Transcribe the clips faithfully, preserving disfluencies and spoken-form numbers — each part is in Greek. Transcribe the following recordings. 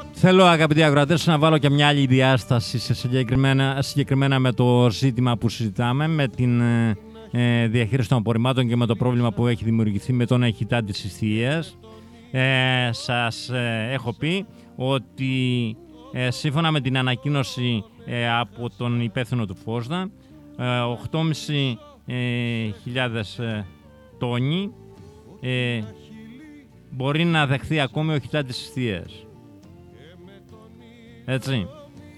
Θέλω, αγαπητοί ακροατές, να βάλω και μια άλλη διάσταση σε συγκεκριμένα, συγκεκριμένα με το ζήτημα που συζητάμε, με την ε, διαχείριση των απορριμμάτων και με το πρόβλημα που έχει δημιουργηθεί με τον εχητά της ιστιαίας. Ε, σας ε, έχω πει ότι ε, σύμφωνα με την ανακοίνωση ε, από τον υπεύθυνο του Φόσδα, ε, οκτώ χιλιάδες πεντακόσιοι ε, τόνοι ε, μπορεί να δεχθεί ακόμη ο εχητά της ιστιαίας. Έτσι.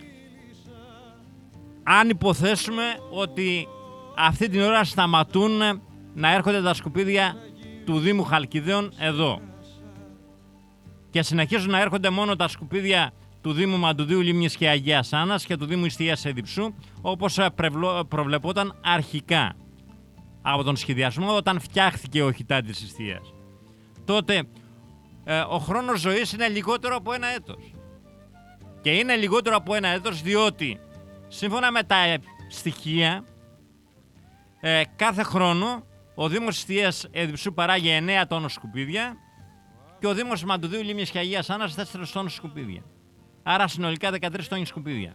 Αν υποθέσουμε ότι αυτή την ώρα σταματούν να έρχονται τα σκουπίδια του Δήμου Χαλκιδαίων εδώ και συνεχίζουν να έρχονται μόνο τα σκουπίδια του Δήμου Μαντουδίου, Λίμνης και Αγίας Άννας και του Δήμου Ιστιαίας Εδιψού, όπως προβλεπόταν αρχικά από τον σχεδιασμό όταν φτιάχθηκε ο οχητά της Ιστιαίας, τότε ε, ο χρόνος ζωής είναι λιγότερο από ένα έτος. Και είναι λιγότερο από ένα έτος διότι σύμφωνα με τα στοιχεία ε, κάθε χρόνο ο Δήμος Ιστιαίας Εδιψού παράγει εννέα τόνους σκουπίδια και ο Δήμος Μαντουδίου, Λίμνης και Αγίας Άννας τέσσερα τόνους σκουπίδια. Άρα συνολικά δεκατρείς τόνοι σκουπίδια.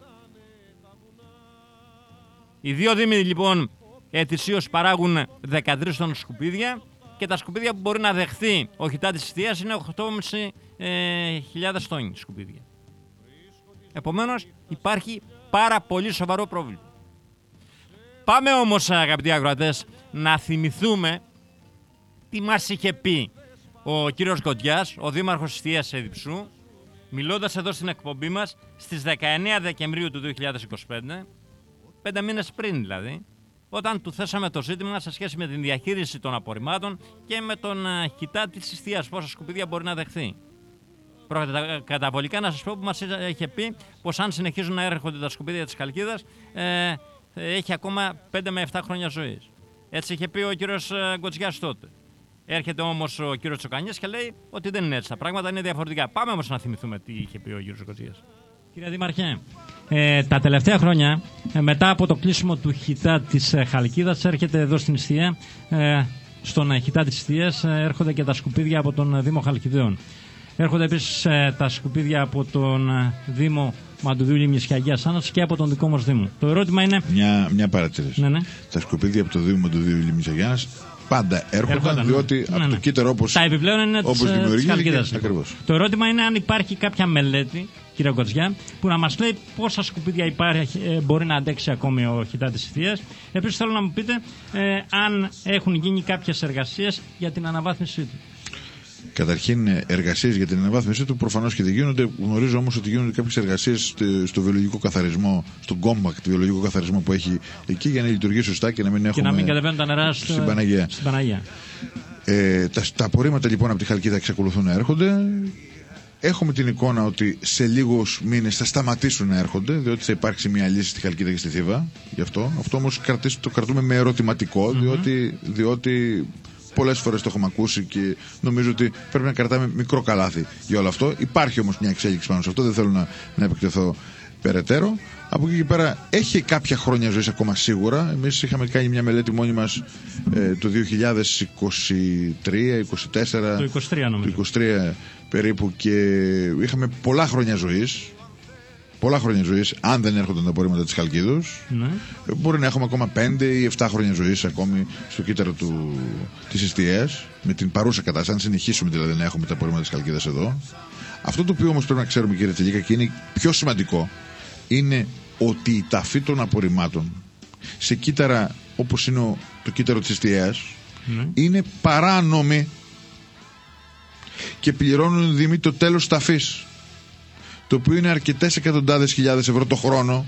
Οι δύο δήμοι λοιπόν ετησίως παράγουν δεκατρείς τόνους σκουπίδια και τα σκουπίδια που μπορεί να δεχθεί ο οχητά της Ιστιαίας είναι οκτώ χιλιάδες τόνοι σκουπίδια. Επομένως υπάρχει πάρα πολύ σοβαρό πρόβλημα. Πάμε όμως, αγαπητοί ακροατές, να θυμηθούμε τι μας είχε πει ο κύριος Γκοντιάς, ο δήμαρχος Ιστιαίας Εδιψού, μιλώντας εδώ στην εκπομπή μας στις δεκαεννέα Δεκεμβρίου του δύο χιλιάδες είκοσι πέντε, πέντε μήνες πριν δηλαδή, όταν του θέσαμε το ζήτημα σε σχέση με την διαχείριση των απορριμμάτων και με τον οχητά της Ιστιαίας, πόσα σκουπίδια μπορεί να δεχθεί. Προκαταβολικά να σας πω που μας είχε πει πως αν συνεχίζουν να έρχονται τα σκουπίδια της Χαλκίδας ε, έχει ακόμα πέντε με επτά χρόνια ζωής. Έτσι είχε πει ο κύριος Γκοτζιάς τότε. Έρχεται όμως ο κύριος Τσοκανιάς και λέει ότι δεν είναι έτσι, τα πράγματα είναι διαφορετικά. Πάμε όμως να θυμηθούμε τι είχε πει ο κύριος Γκοτζιάς. Κύριε Δήμαρχε, ε, τα τελευταία χρόνια ε, μετά από το κλείσιμο του οχητά της ε, Χαλκίδας έρχεται εδώ στην Ιστία, ε, στον οχητά της Ιστίας ε, έρχονται και τα σκουπίδια από τον Δήμο Χαλκιδαίων. Έρχονται επίσης ε, τα σκουπίδια από τον ε, Δήμο Μαντουδίου, Λίμνης και Αγίας Άννας και από τον δικό μας Δήμο. Το ερώτημα είναι... Μια, μια παρατήρηση. Ναι, ναι. Τα σκουπίδια από το Δήμο Μαντουδίου, Λίμνης και Αγίας Άννας πάντα έρχονταν, έρχονταν διότι ναι, από ναι. το κύτταρο όπως, τα επιπλέον είναι όπως δημιουργήθηκε. Το ερώτημα είναι αν υπάρχει κάποια μελέτη, κύριε Γκοτζιά, που να μας λέει πόσα σκουπίδια υπάρχει, ε, μπορεί να αντέξει ακόμη ο οχητά της Ιστιαίας. Επίσης θέλω να μου πείτε ε, αν έχουν γίνει κάποιες εργασίες για την αναβάθμισή του. Καταρχήν, εργασίες για την αναβάθμιση του προφανώς και δεν γίνονται. Γνωρίζω όμως ότι γίνονται κάποιες εργασίες στο βιολογικό καθαρισμό, στον compact βιολογικό καθαρισμό που έχει εκεί για να λειτουργεί σωστά και να μην έχουμε. Και να μην κατεβαίνουν τα νερά στο... στην Παναγία. Στην Παναγία. Ε, τα, τα απορρίμματα λοιπόν από τη Χαλκίδα εξακολουθούν να έρχονται. Έχουμε την εικόνα ότι σε λίγους μήνες θα σταματήσουν να έρχονται, διότι θα υπάρξει μια λύση στη Χαλκίδα και στη Θήβα. Γι' αυτό. Αυτό όμως το κρατούμε με ερωτηματικό, mm-hmm. διότι. διότι πολλές φορές το έχουμε ακούσει και νομίζω ότι πρέπει να κρατάμε μικρό καλάθι για όλο αυτό. Υπάρχει όμως μια εξέλιξη πάνω σε αυτό, δεν θέλω να, να επεκτεθώ περαιτέρω. Από εκεί και πέρα έχει κάποια χρόνια ζωής ακόμα σίγουρα. Εμείς είχαμε κάνει μια μελέτη μόνοι μας ε, το δύο χιλιάδες είκοσι τρία είκοσι τέσσερα, το είκοσι τρία νομίζω. Το είκοσι τρία περίπου και είχαμε πολλά χρόνια ζωής. Πολλά χρόνια ζωής, αν δεν έρχονταν τα απορρίμματα της Χαλκίδος, ναι. μπορεί να έχουμε ακόμα πέντε ή επτά χρόνια ζωής ακόμη στο κύτταρο του, της Ιστιαίας, με την παρούσα κατάσταση. Αν συνεχίσουμε δηλαδή να έχουμε τα απορρίμματα της Χαλκίδας εδώ. Αυτό το οποίο όμως πρέπει να ξέρουμε, κύριε Τσελίκα, και είναι πιο σημαντικό, είναι ότι η ταφή των απορριμμάτων σε κύτταρα όπως είναι το κύτταρο της Ιστιαίας ναι. είναι παράνομη και πληρώνουν οι δήμοι το τέλος ταφής, το οποίο είναι αρκετές εκατοντάδες χιλιάδες ευρώ το χρόνο,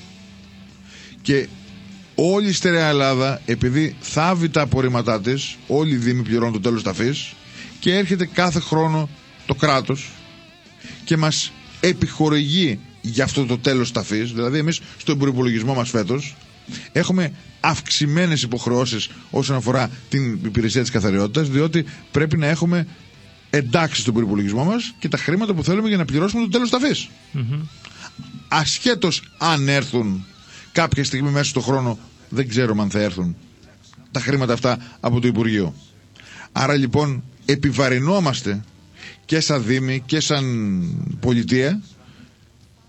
και όλη η στερεά Ελλάδα, επειδή θάβει τα απορρίμματά της, όλοι οι δήμοι πληρώνουν το τέλος ταφής, και έρχεται κάθε χρόνο το κράτος και μας επιχορηγεί για αυτό το τέλος ταφής. Δηλαδή εμείς στον προϋπολογισμό μας φέτος έχουμε αυξημένες υποχρεώσεις όσον αφορά την υπηρεσία της καθαριότητας, διότι πρέπει να έχουμε εντάξει στον προϋπολογισμό μας και τα χρήματα που θέλουμε για να πληρώσουμε το τέλος ταφής. Mm-hmm. Ασχέτως αν έρθουν κάποια στιγμή μέσα στον χρόνο, δεν ξέρουμε αν θα έρθουν τα χρήματα αυτά από το Υπουργείο. Άρα λοιπόν επιβαρυνόμαστε και σαν Δήμοι και σαν πολιτεία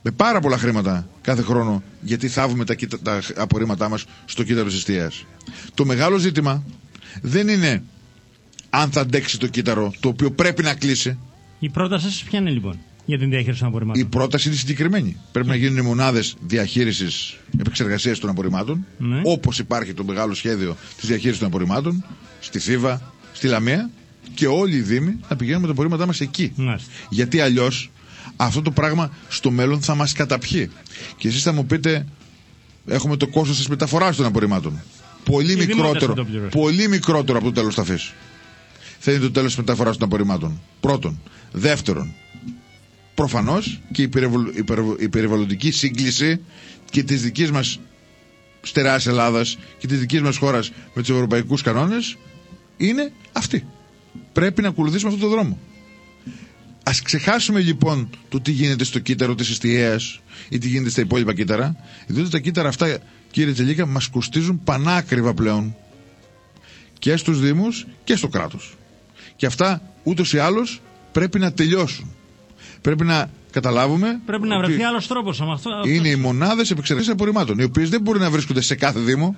με πάρα πολλά χρήματα κάθε χρόνο, γιατί θάβουμε τα, τα απορρίμματά μας στο κύτταρο της εστίας. Το μεγάλο ζήτημα δεν είναι αν θα αντέξει το κύτταρο, το οποίο πρέπει να κλείσει. Η πρόταση σας ποια είναι λοιπόν για την διαχείριση των απορριμμάτων? Η πρόταση είναι συγκεκριμένη. Πρέπει να γίνουν μονάδες διαχείρισης, επεξεργασίας των απορριμμάτων, ναι. όπως υπάρχει το μεγάλο σχέδιο της διαχείρισης των απορριμμάτων στη Θήβα, στη Λαμία, και όλοι οι δήμοι να πηγαίνουν με τα απορρίμματά μας εκεί. Μάλιστα. Γιατί αλλιώς αυτό το πράγμα στο μέλλον θα μας καταπιεί. Και εσείς θα μου πείτε, έχουμε το κόστος της μεταφοράς των απορριμμάτων. Πολύ μικρότερο, πολύ μικρότερο από το τέλος ταφής. Θα είναι το τέλος της μεταφοράς των απορριμμάτων. Πρώτον. Δεύτερον, προφανώς και η, περιβολ, η, περιβολ, η περιβαλλοντική σύγκληση και της δικής μας στερεάς Ελλάδας και της δικής μας χώρας με τους ευρωπαϊκούς κανόνες είναι αυτή. Πρέπει να ακολουθήσουμε αυτόν τον δρόμο. Ας ξεχάσουμε λοιπόν το τι γίνεται στο κύτταρο της εστιαίας ή τι γίνεται στα υπόλοιπα κύτταρα, διότι τα κύτταρα αυτά, κύριε Τσελίκα, μας κοστίζουν πανάκριβα πλέον και στους Δήμους και στο κράτος. Και αυτά ούτως ή άλλως πρέπει να τελειώσουν. Πρέπει να καταλάβουμε. Πρέπει να βρεθεί άλλος τρόπος. Είναι οι μονάδες επεξεργασίας απορριμμάτων, οι οποίες δεν μπορεί να βρίσκονται σε κάθε Δήμο.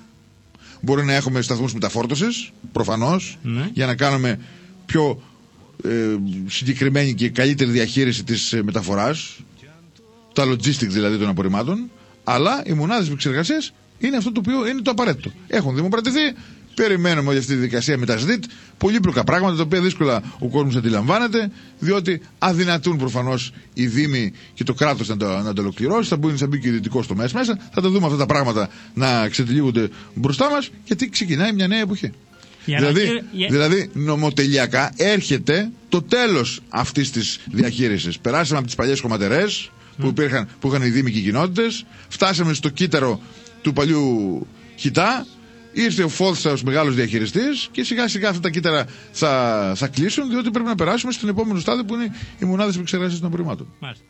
Μπορεί να έχουμε σταθμούς μεταφόρτωσης, προφανώς, ναι. για να κάνουμε πιο ε, συγκεκριμένη και καλύτερη διαχείριση της ε, μεταφοράς, τα logistics δηλαδή των απορριμμάτων. Αλλά οι μονάδες επεξεργασίας είναι αυτό το οποίο είναι το απαραίτητο. Έχουν δημοπρατηθεί. Περιμένουμε όλη αυτή τη δικασία με τα ΣΔΙΤ, πολύπλοκα πράγματα τα οποία δύσκολα ο κόσμος αντιλαμβάνεται, διότι αδυνατούν προφανώς οι Δήμοι και το κράτος να το, να το ολοκληρώσει. Θα μπουν, θα μπει και ο ιδιωτικός τομέας μέσα, θα τα δούμε αυτά τα πράγματα να ξετυλίγονται μπροστά μας, γιατί ξεκινάει μια νέα εποχή. Δηλαδή, να... δηλαδή, νομοτελειακά έρχεται το τέλος αυτής της διαχείρισης. Περάσαμε από τις παλιές χωματερές που, υπήρχαν, που είχαν οι Δήμοι και οι κοινότητες, φτάσαμε στο κύτταρο του παλιού χιτά. Ήρθε ο Φώθσα ως μεγάλος διαχειριστής και σιγά σιγά αυτά τα κύτταρα θα, θα κλείσουν, διότι πρέπει να περάσουμε στον επόμενο στάδιο που είναι οι μονάδες επεξεργασίας των απορριμμάτων.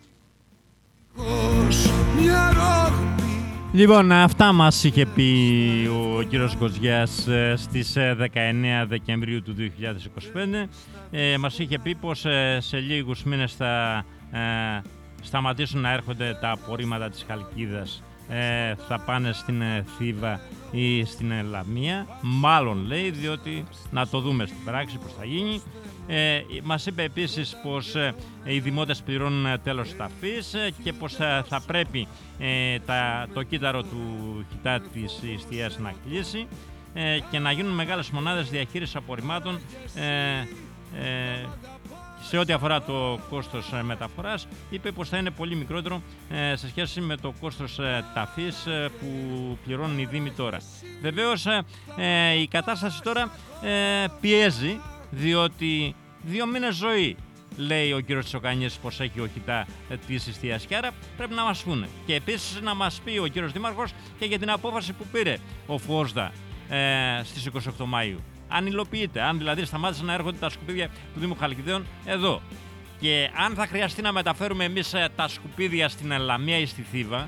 Λοιπόν, αυτά μας είχε πει ο κύριος Γκοζιάς στις δεκαεννέα Δεκεμβρίου του δύο χιλιάδες είκοσι πέντε. Ε, μας είχε πει πως ε, σε λίγους μήνες θα ε, σταματήσουν να έρχονται τα απορρίμματα της Χαλκίδας. Ε, θα πάνε στην ε, Θήβα ή στην ε, Λαμία, μάλλον λέει, διότι να το δούμε στην πράξη πως θα γίνει. Ε, μας είπε επίσης πως ε, οι δημότες πληρώνουν ε, τέλος ταφής ε, και πως ε, θα πρέπει ε, τα, το κύτταρο του χιτά της εστίας να κλείσει ε, και να γίνουν μεγάλες μονάδες διαχείρισης απορριμμάτων ε, ε, σε ό,τι αφορά το κόστος μεταφοράς. Είπε πως θα είναι πολύ μικρότερο ε, σε σχέση με το κόστος ε, ταφής ε, που πληρώνουν οι Δήμοι τώρα. Βεβαίως ε, η κατάσταση τώρα ε, πιέζει, διότι δύο μήνες ζωή λέει ο κύριος Τσοκανής πως έχει ο χιτά ε, της εστίας, και άρα πρέπει να μας πούνε. Και επίσης να μας πει ο κύριος Δήμαρχος και για την απόφαση που πήρε ο Φώσδα ε, στις είκοσι οκτώ Μαΐου. Αν υλοποιείται, αν δηλαδή σταμάτησαν να έρχονται τα σκουπίδια του Δήμου Χαλκιδαίων εδώ, και αν θα χρειαστεί να μεταφέρουμε εμείς τα σκουπίδια στην Λαμία ή στη Θήβα,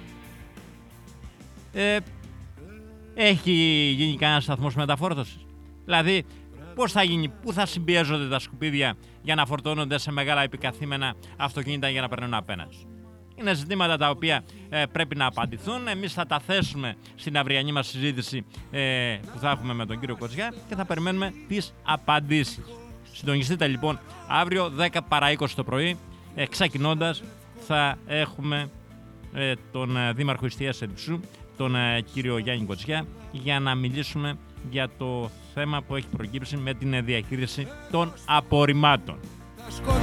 ε, έχει γίνει κανένα σταθμός μεταφόρτωσης? Δηλαδή, πώς θα γίνει, πού θα συμπιέζονται τα σκουπίδια για να φορτώνονται σε μεγάλα επικαθήμενα αυτοκίνητα για να περνούν απέναντι? Είναι ζητήματα τα οποία ε, πρέπει να απαντηθούν. Εμείς θα τα θέσουμε στην αυριανή μας συζήτηση ε, που θα έχουμε με τον κύριο Κοτσιά και θα περιμένουμε τις απαντήσεις. Συντονιστείτε λοιπόν αύριο δέκα παρά είκοσι το πρωί. Ε, ξεκινώντας θα έχουμε ε, τον ε, Δήμαρχο Εστίας Ερυψού, τον ε, κύριο Γιάννη Κοτσιά, για να μιλήσουμε για το θέμα που έχει προκύψει με την ε, διαχείριση των απορριμμάτων.